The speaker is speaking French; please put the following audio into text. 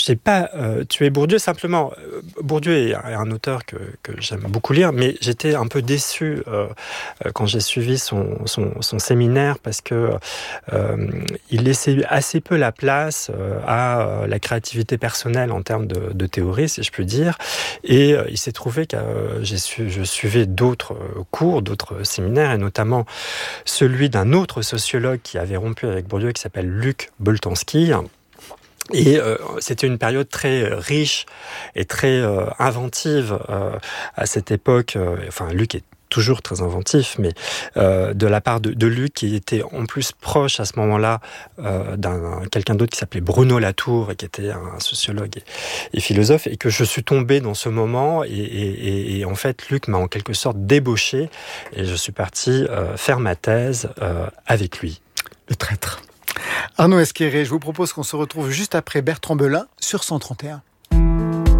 j'ai pas tué Bourdieu, simplement Bourdieu est un auteur que j'aime beaucoup lire, mais j'étais un peu déçu quand j'ai suivi son séminaire parce que il laissait assez peu la place à la créativité personnelle en termes de théorie, si je puis dire, et il s'est trouvé que je suivais d'autres cours, d'autres séminaires, et notamment celui d'un autre sociologue qui avait rompu avec Bourdieu, qui s'appelle Luc Boltanski. Et c'était une période très riche et très inventive à cette époque. Enfin, Luc est toujours très inventif, mais de la part de Luc, qui était en plus proche à ce moment-là d'un quelqu'un d'autre qui s'appelait Bruno Latour, et qui était un sociologue et philosophe, et que je suis tombé dans ce moment, et en fait, Luc m'a en quelque sorte débauché, et je suis parti faire ma thèse avec lui. Le traître. Arnaud Esquerré, je vous propose qu'on se retrouve juste après Bertrand Belin sur 131.